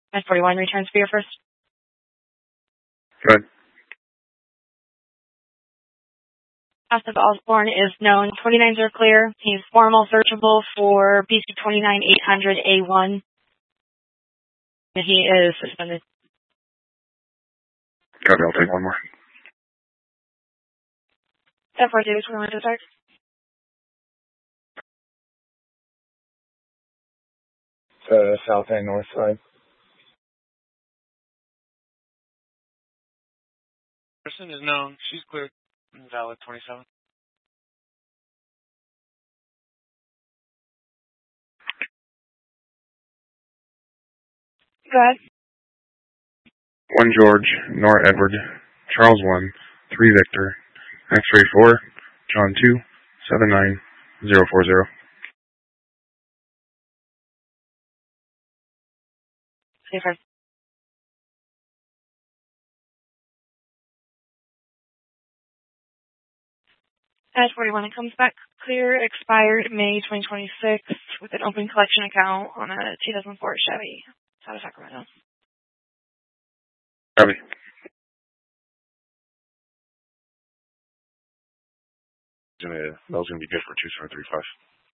And 41 returns for your first. Good. Joseph Osborne is known. 29s are clear. He's formal searchable for BC 29800A1. He is suspended. Copy, I'll take one more. 10-4 Davis, we're going to start. South and north side. Person is known. She's cleared. Valid 27. Go ahead. 1 George, Nora Edward, Charles 1, 3 Victor, X-ray 4, John 2, 79040. Safer. At 41, it comes back clear, expired May 2026 with an open collection account on a 2004 Chevy out of Sacramento. Copy. That was going to be good for 2735.